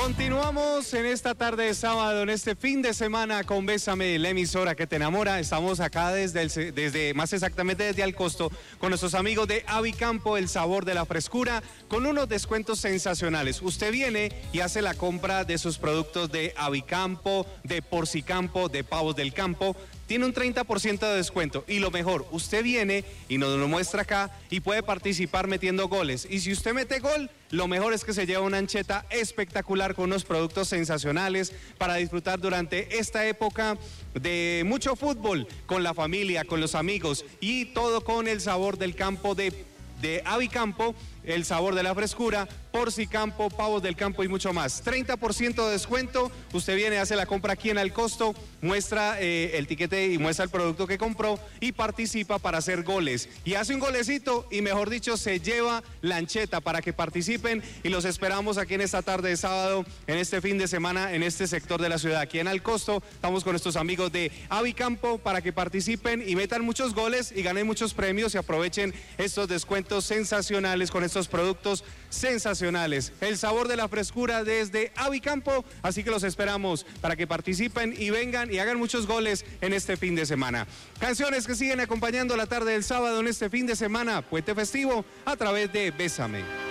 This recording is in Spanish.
Continuamos en esta tarde de sábado, en este fin de semana con Bésame, la emisora que te enamora. Estamos acá desde más exactamente desde Alcosto, con nuestros amigos de Avicampo, el sabor de la frescura, con unos descuentos sensacionales. Usted viene y hace la compra de sus productos de Avicampo, de Porcicampo, de Pavos del Campo. Tiene un 30% de descuento y lo mejor, usted viene y nos lo muestra acá y puede participar metiendo goles. Y si usted mete gol, lo mejor es que se lleva una ancheta espectacular con unos productos sensacionales para disfrutar durante esta época de mucho fútbol, con la familia, con los amigos y todo con el sabor del campo de Avicampo, el sabor de la frescura, Porcicampo, Pavos del Campo y mucho más. 30% de descuento, usted viene, hace la compra aquí en Alcosto, muestra el tiquete y muestra el producto que compró y participa para hacer goles. Y hace un golecito y mejor dicho se lleva la ancheta para que participen y los esperamos aquí en esta tarde de sábado, en este fin de semana, en este sector de la ciudad, aquí en Alcosto. Estamos con nuestros amigos de Avicampo para que participen y metan muchos goles y ganen muchos premios y aprovechen estos descuentos sensacionales con estos productos sensacionales. El sabor de la frescura desde Avicampo, así que los esperamos para que participen y vengan y hagan muchos goles en este fin de semana. Canciones que siguen acompañando la tarde del sábado en este fin de semana, puente festivo, a través de Bésame.